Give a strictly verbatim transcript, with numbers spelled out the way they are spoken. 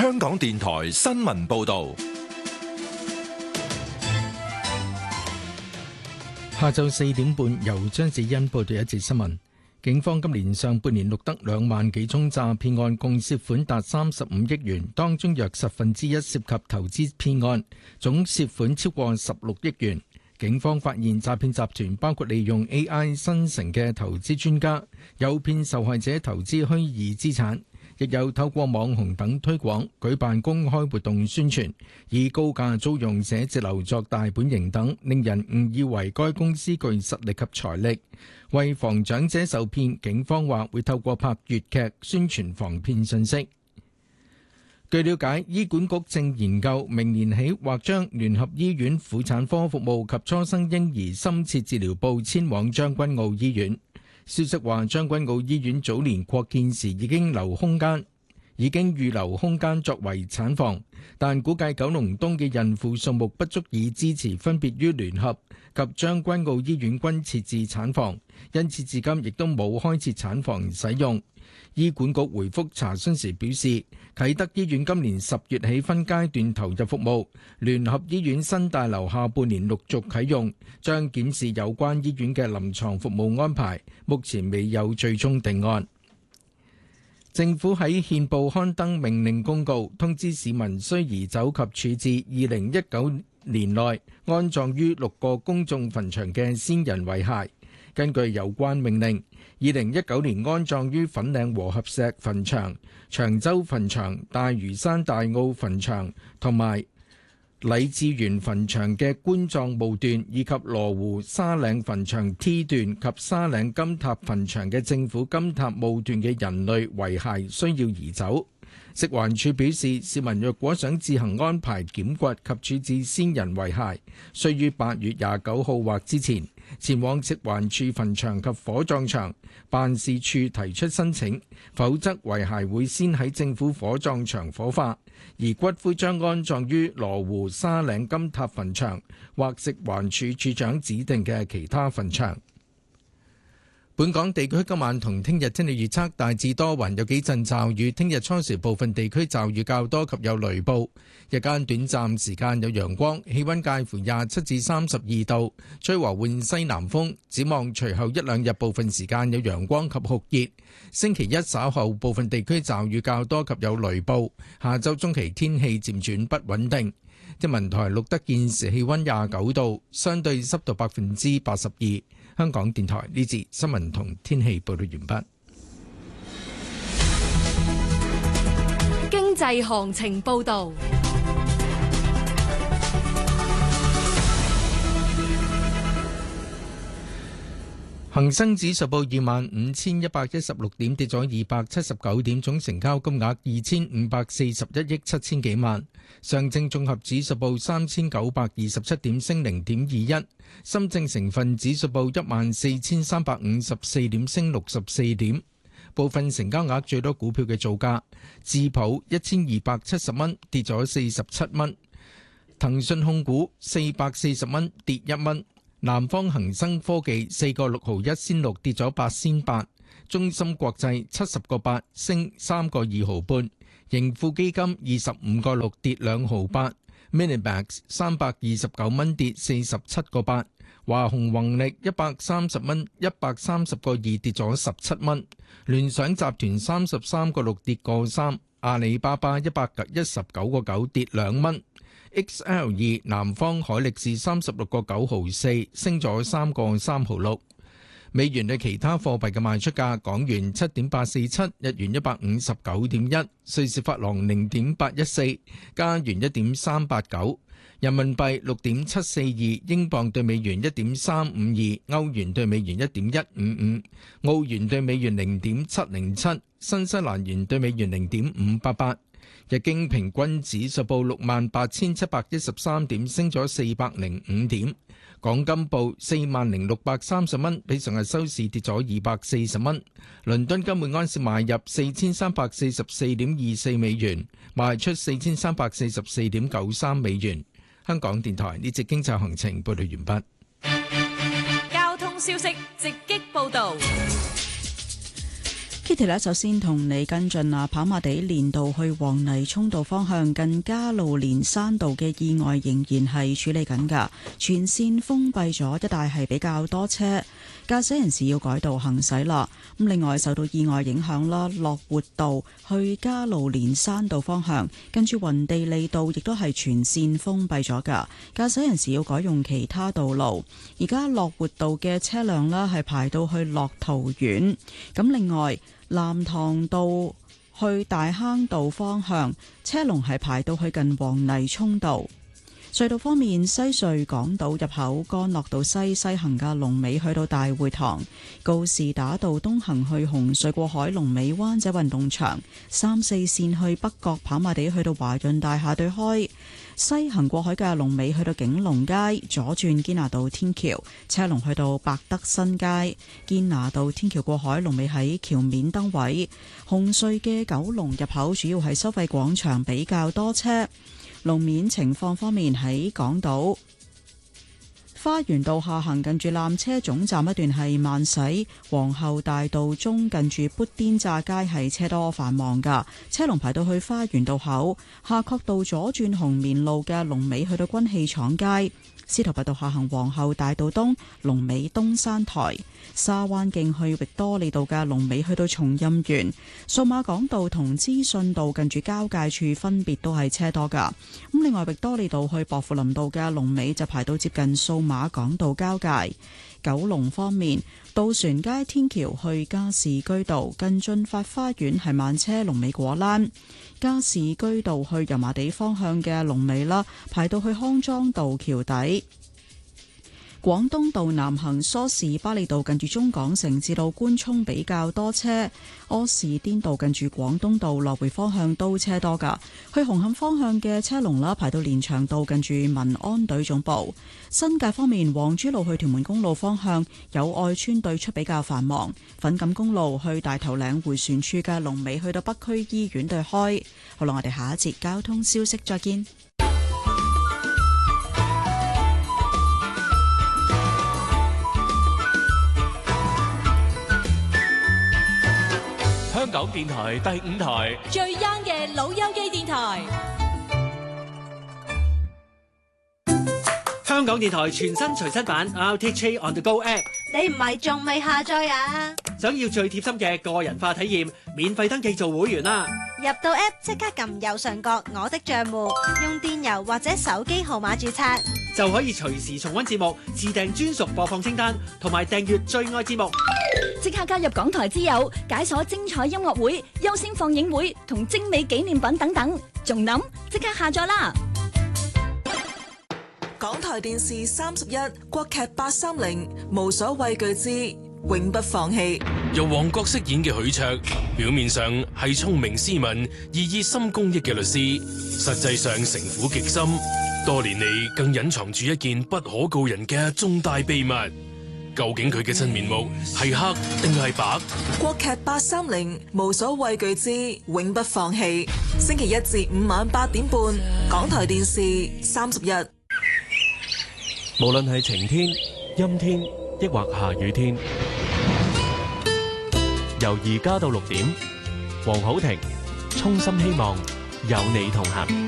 香港電台新聞報道。 下晝四點半，由張子欣報道一節新聞。警方今年上半年錄得兩萬幾宗詐騙案，共涉款達三十五億元，當中約十分之一涉及投資騙案，總涉款超過十六億元。警方發現詐騙集團包括利用 A I 生成嘅投資專家，誘騙受害者投資虛擬資產，亦有透過網紅等推廣、舉辦公開活動宣傳，以高價租用寫字樓作大本營等，令人誤以為該公司具實力及財力。為防長者受騙，警方話會透過拍粵劇宣傳防騙信息。據了解，醫管局正研究明年起或將聯合醫院婦產科服務及初生嬰兒深切治療部遷往將軍澳醫院。消息話，將軍澳醫院早年擴建時已經留空間，已經預留空間作為產房，但估計九龍東嘅孕婦數目不足以支持分別於聯合及將軍澳醫院均設置產房，因此至今亦都冇開設產房使用。醫管局回覆查詢時表示，啟德醫院今年十月起分階段投入服務，聯合醫院新大樓下半年陸續啟用，將檢視有關醫院嘅臨床服務安排，目前未有最終定案。政府喺憲報刊登命令公告，通知市民需移走及處置二零一九年內安葬於六個公眾墳場嘅先人遺骸。根據有關命令，二零一九年安葬於粉嶺和合石墳場、長洲墳場、大嶼山大澳墳場同埋禮志園墳場嘅棺葬墓段，以及羅湖沙嶺墳場 T 段及沙嶺金塔墳場嘅政府金塔墓段嘅人類遺骸需要移走。食環署表示，市民若果想自行安排檢掘及處置先人遺骸，需於八月廿九號或之前前往食環署墳場及火葬場辦事處提出申請，否則遺骸會先喺政府火葬場火化，而骨灰將安葬於羅湖沙嶺金塔墳場或食環署署長指定嘅其他墳場。本港地區今晚同聽日天氣預測大致多雲，有幾陣驟雨。聽日初時部分地區驟雨較多及有雷暴，日間短暫時間有陽光，氣溫介乎廿七至三十二度，吹和緩西南風。展望隨後一兩日部分時間有陽光及酷熱，星期一稍後部分地區驟雨較多及有雷暴。下週中期天氣漸轉不穩定。天文台錄得現時氣溫廿九度，相對濕度百分之八十二。香港電台呢節新聞同天氣報道完畢。 經濟行情報道。 恒生指數報二萬五千一百一十六點，跌咗二百七十九點，總成交金額二千五百四十一億七千幾萬。上證綜合指數報三千九百二十七點，升零點二一。深證成分指數報一萬四千三百五十四點，升六十四點。部分成交額最多股票嘅造價：智普一千二百七十蚊，跌咗四十七蚊；騰訊控股四百四十蚊，跌一蚊。南方恒生科技四個六毫一仙六，跌咗八仙八。中芯國際七十個八，升三個二毫半。盈富基金二十五個六，跌兩毫八。Minimax 三百二十九蚊，跌四十七個八。華虹宏力一百三十蚊，一百三十個二，跌咗十七蚊。聯想集團三十三個六，跌個三。阿里巴巴一百一十九個九，跌兩蚊。X L 二南方海力士三十六個九毫四，升咗三個三毫六。美元對其他貨幣嘅賣出價：港元七點八四七，日元一百五十九點一，瑞士法郎零點八一四，加元一點三八九，人民幣六點七四二，英鎊對美元一點三五二，歐元對美元一點一五五，澳元對美元零點七零七，新西蘭元對美元零點五八八。日經平均指數報六萬八千七百一十三點，升咗四百零五點。港金報四萬零六百三十蚊，比上日收市跌咗二百四十蚊。倫敦金每安士買入四千三百四十四點二四美元，賣出四千三百四十四點九三美元。香港電台呢節經濟行情報道完畢。 交通消息直擊報道。 Kitty Kitty 呢，首先同你跟進啊，跑馬地連道去黃泥涌道方向近加路連山道嘅意外仍然係處理緊㗎，全線封閉咗，一帶係比較多車，駕駛人士要改道行駛啦。咁另外受到意外影響啦，樂活道去加路連山道方向跟住雲地利道亦都係全線封閉咗㗎，駕駛人士要改用其他道路。而家樂活道嘅車輛呢係排到去樂桃苑，咁另外藍塘道去大坑道方向車龍係排到去近黃泥涌道。隧道方面，西隧港島入口干諾道西西行嘅龍尾去到大會堂，告士打道東行去紅隧過海龍尾灣仔運動場，三四線去北角跑馬地去到華潤大廈對開，西行過海嘅龍尾去到景隆街，左轉堅拿道天橋車龍去到百德新街，堅拿道天橋過海龍尾喺橋面燈位。紅隧嘅九龍入口主要係收費廣場比較多車。路面情況方面，喺港島花園道下行近住纜車總站一段係慢駛，皇后大道中近住砵甸乍街係車多繁忙噶，車龍排到去花園道口，夏慤道左轉紅棉路嘅龍尾去到軍器廠街。司徒拔道下行皇后大道東龍尾東山台，沙灣徑去域多利道嘅龍尾去到松蔭園，數碼港道同資訊道近住交界處分別都係車多噶。咁另外域多利道去薄扶林道嘅龍尾就排到接近數碼港道交界。九龍方面，渡船街天橋去加士居道近駿發花園係慢車龍尾果欄，加士居道去油麻地方向嘅龍尾啦，排到去康莊道橋底。廣東道南行梳士巴利道近住中港城至到官涌比較多車，柯士甸道近住廣東道來回方向都車多噶。去紅磡方向嘅車龍啦，排到連翔道近住民安隊總部。新界方面，黃珠路去屯門公路方向友愛村對出比較繁忙，粉錦公路去大頭嶺迴旋處嘅龍尾去到北區醫院對開。好啦，我哋下一節交通消息再見。 香港電台第五台最 young 嘅老友記電台， 香港電台全新隨身版 R T H on the Go App， 你唔係仲未下載啊？ 想要最貼心嘅個人化體驗，免費登記做會員啦！ 入到 App 即刻撳右上角我的賬戶，用電郵或者手機號碼註冊， 就可以隨時重溫節目，自訂專屬播放清單，同埋訂閱最愛節目。 即刻加入港台之友，解鎖精彩音樂會、優先放映會同精美紀念品等等，仲諗即刻下載啦！ 港台電視三十一，國劇八三零，無所畏懼之永不放棄。 由王國飾演嘅許卓，表面上係聰明斯文、縈熱心公益嘅律師，實際上城府極深，多年嚟更隱藏住一件不可告人嘅重大秘密。究竟佢嘅真面目係黑定係白？ 國劇八三零，無所畏懼之永不放棄。星期一至五晚八點半，港台電視三十一。 無論係晴天、陰天，抑或下雨天，由而家到六點，黃好庭衷心希望有你同行。